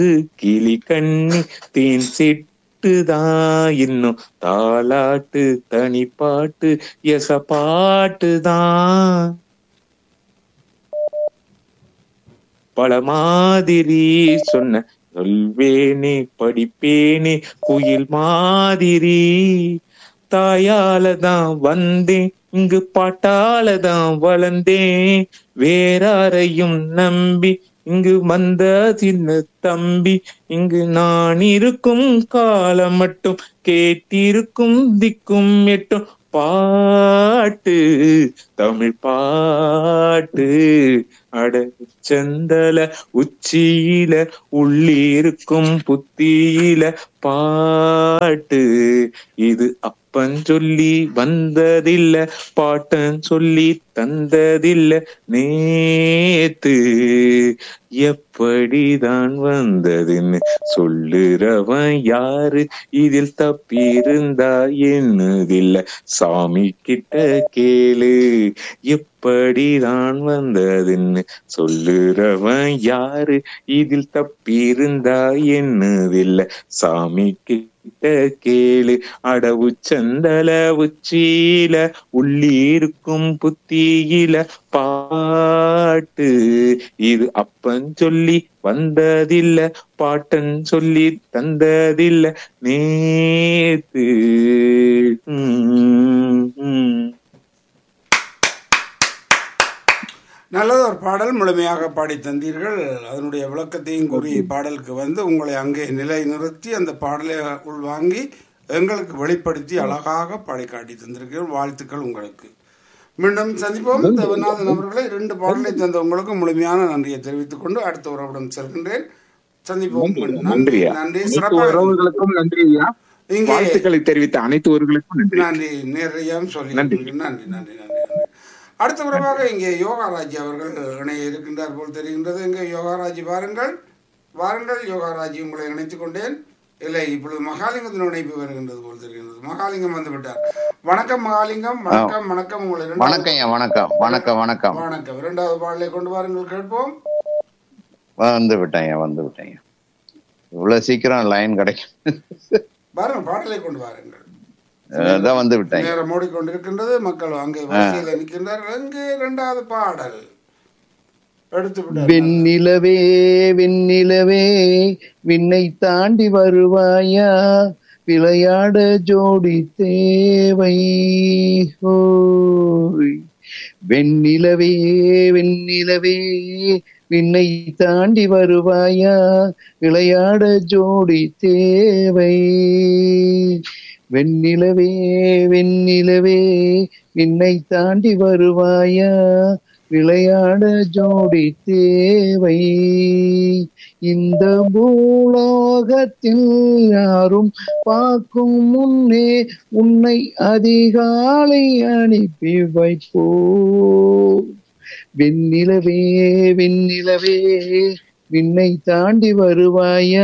கிளி கண்ணி தேன் சிட்டுதான் இன்னும் தாலாட்டு தனி பாட்டு எச பாட்டுதான் பல மாதிரி சொன்ன சொல்வேனே படிப்பேனே குயில் மாதிரி தாயாலதான் வந்தேன் இங்கு பாட்டாலதான் வளர்ந்தேன் வேறாரையும் நம்பி இங்கு வந்த சின்ன தம்பி இங்கு நான் இருக்கும் காலம் மட்டும் கேட்டிருக்கும் திக்கும் எட்டும் பாட்டு தமிழ் பாட்டு அட செந்தல உச்சியில உள்ளிருக்கும் புத்தியில பாட்டு இது அப்பன் சொல்லி வந்ததில்ல பாட்டன் சொல்லி தந்ததில்ல நேத்து எப்படிதான் வந்ததுன்னு சொல்லுறவன் யாரு இதில் தப்பியிருந்தா என்னதில்ல சாமி கிட்ட கேளு எப்படிதான் வந்ததுன்னு சொல்லுறவன் யாரு இதில் தப்பியிருந்தா என்னதில்ல சாமி கிட்ட கேளு அடவு சந்தல உச்சியில உள்ளிருக்கும் புத்தியில பாட்டு இது அப்பன் சொல்லி வந்ததில்ல பாட்டன் சொல்லி தந்ததில்ல நேத்து நல்லது. ஒரு பாடல் முழுமையாக பாடி தந்தீர்கள். அதனுடைய விளக்கத்தையும் கூறி பாடலுக்கு வந்து உங்களை அங்கே நிலை நிறுத்தி அந்த பாடலை உள்வாங்கி எங்களுக்கு வெளிப்படுத்தி அழகாக பாடி காட்டி தந்திருக்கிறீர்கள். வாழ்த்துக்கள் உங்களுக்கு. மீண்டும் சந்திப்போம். தேவநாதன் அவர்களை 2 பாடலை தந்த உங்களுக்கு முழுமையான நன்றியை தெரிவித்துக் கொண்டு அடுத்த உறவுடன் செல்கின்றேன். சந்திப்போம். நன்றி நன்றி. சிறப்பாக நன்றி. இங்கே வாழ்த்துக்களை தெரிவித்த அனைத்து உறவுகளுக்கும் நன்றி. நிறைய சொல்லி நன்றி நன்றி நன்றி நன்றி. அடுத்த உறவாக இங்கே யோகாராஜி அவர்கள் இணைய இருக்கின்றார் போல் தெரிகின்றது. இங்கே யோகாராஜி வாருங்கள் வாருங்கள். யோகாராஜி உங்களை இணைத்துக் கொண்டேன். இல்லை, இப்பொழுது மகாலிங்கத்தின் இணைப்பு வருகின்றது போல் தெரிகின்றது. மகாலிங்கம் வந்து விட்டார். வணக்கம் மகாலிங்கம். வணக்கம் வணக்கம். உங்களை வணக்கம் வணக்கம் வணக்கம் வணக்கம் வணக்கம். 2வது பாடலை கொண்டு வாருங்கள், கேட்போம். வந்து விட்டேன். இவ்வளவு சீக்கிரம் லைன் கிடைக்கும். பாருங்கள், பாடலை கொண்டு வாருங்கள். வந்து விட்டேன். நேரம் மூடிக்கொண்டிருக்கின்றது. மக்கள் அங்கே வரிசையில் நிற்கின்றார்கள். அங்கே 2வது பாடல் எடுத்து விட்டார். வெண்ணிலவே வெண்ணிலவே விண்ணை தாண்டி வருவாயா விளையாட ஜோடி தேவை. வெண்ணிலவே வெண்ணிலவே விண்ணை தாண்டி வருவாயா விளையாட ஜோடி தேவை. வெண்ணிலவே வெண்ணிலவே விண்ணை தாண்டி வருவாயா விளையாட ஜோடி தேவை. இந்த பூலோகத்தில் யாரும் பார்க்கும் முன்னே உன்னை அதிகாலை அனுப்பி வைப்போ. வெண்ணிலவே வெண்ணிலவே விண்ணை தாண்டி வருவாயா